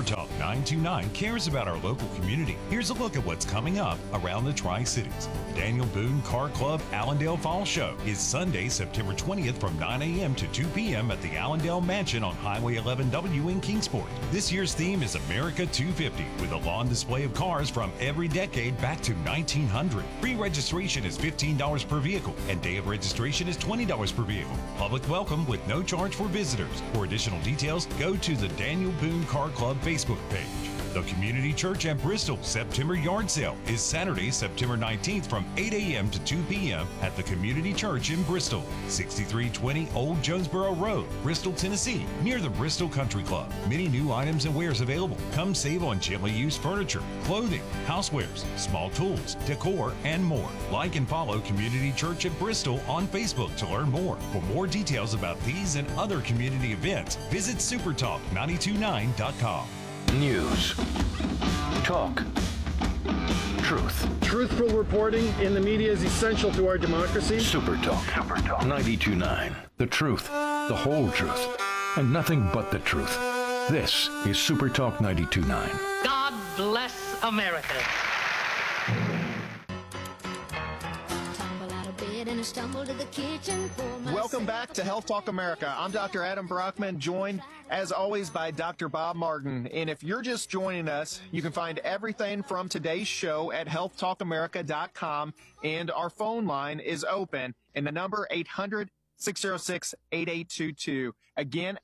Super Talk 929 cares about our local community. Here's a look at what's coming up around the Tri-Cities. Daniel Boone Car Club Allendale Fall Show is Sunday, September 20th from 9 a.m. to 2 p.m. at the Allendale Mansion on Highway 11W in Kingsport. This year's theme is America 250 with a lawn display of cars from every decade back to 1900. Pre-registration is $15 per vehicle and day of registration is $20 per vehicle. Public welcome with no charge for visitors. For additional details, go to the Daniel Boone Car Club Facebook page. The Community Church at Bristol September Yard Sale is Saturday, September 19th from 8 a.m. to 2 p.m. at the Community Church in Bristol, 6320 Old Jonesboro Road, Bristol, Tennessee, near the Bristol Country Club. Many new items and wares available. Come save on gently used furniture, clothing, housewares, small tools, decor, and more. Like and follow Community Church at Bristol on Facebook to learn more. For more details about these and other community events, visit supertalk929.com. News. Talk. Truth. Truthful reporting in the media is essential to our democracy. Super Talk. 92.9. The truth. The whole truth. And nothing but the truth. This is Super Talk 92.9. God bless America. Welcome back to Health Talk America. I'm Dr. Adam Brockman, joined as always by Dr. Bob Martin. And if you're just joining us, you can find everything from today's show at healthtalkamerica.com, and our phone line is open, and the number 800-606-8822. Again,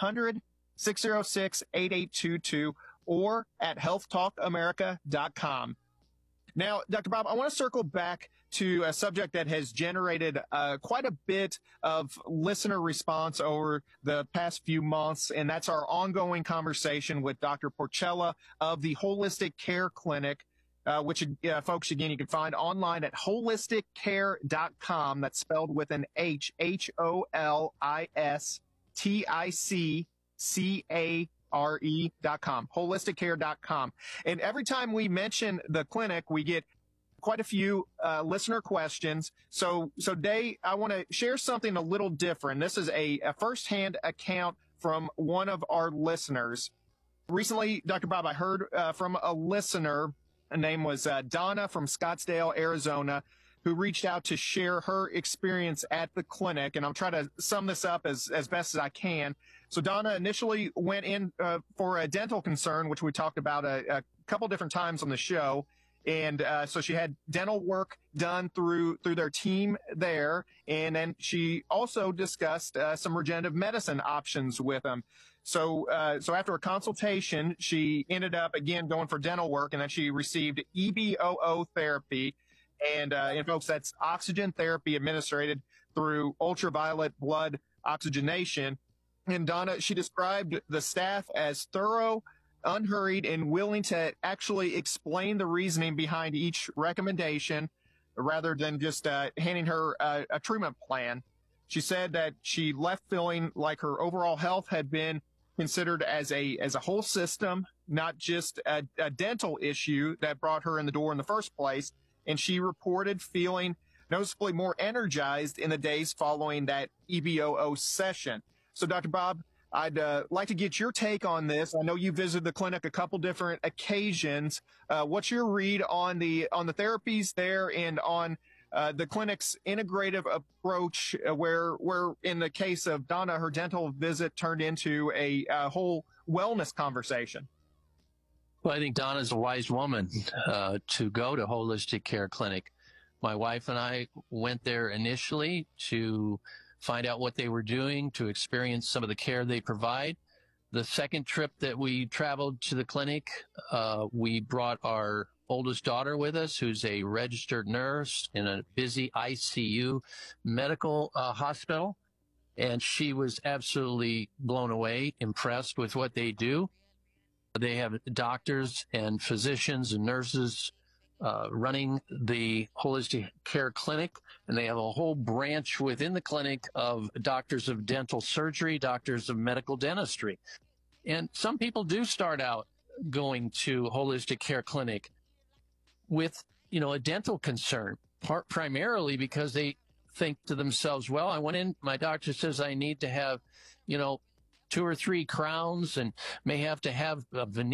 800-606-8822, or at healthtalkamerica.com. Now, Dr. Bob, I want to circle back to a subject that has generated quite a bit of listener response over the past few months, and that's our ongoing conversation with Dr. Porcella of the Holistic Care Clinic, which, folks, again, you can find online at holisticcare.com. That's spelled with an H, HOLISTICCARE.com, holisticcare.com. And every time we mention the clinic, we get quite a few listener questions. So today I want to share something a little different. This is a firsthand account from one of our listeners. Recently, Dr. Bob, I heard from a listener. Her name was Donna from Scottsdale, Arizona, who reached out to share her experience at the clinic. And I'll try to sum this up as best as I can. So Donna initially went in for a dental concern, which we talked about a couple different times on the show. And so she had dental work done through their team there. And then she also discussed some regenerative medicine options with them. So after a consultation, she ended up, again, going for dental work, and then she received EBOO therapy. And folks, that's oxygen therapy administered through ultraviolet blood oxygenation. And Donna, she described the staff as thorough, unhurried, and willing to actually explain the reasoning behind each recommendation rather than just handing her a treatment plan. She said that she left feeling like her overall health had been considered as a whole system, not just a dental issue that brought her in the door in the first place. And she reported feeling noticeably more energized in the days following that EBOO session. So, Dr. Bob, I'd like to get your take on this. I know you visited the clinic a couple different occasions. What's your read on the therapies there and on the clinic's integrative approach, where in the case of Donna, her dental visit turned into a whole wellness conversation? Well, I think Donna's a wise woman to go to Holistic Care Clinic. My wife and I went there initially to find out what they were doing, to experience some of the care they provide. The second trip that we traveled to the clinic, we brought our oldest daughter with us, who's a registered nurse in a busy ICU medical hospital. And she was absolutely blown away, impressed with what they do. They have doctors and physicians and nurses running the Holistic Care Clinic, and they have a whole branch within the clinic of doctors of dental surgery, doctors of medical dentistry. And some people do start out going to Holistic Care Clinic with, a dental concern, primarily because they think to themselves, well, I went in, my doctor says I need to have, 2 or 3 crowns and may have to have a veneer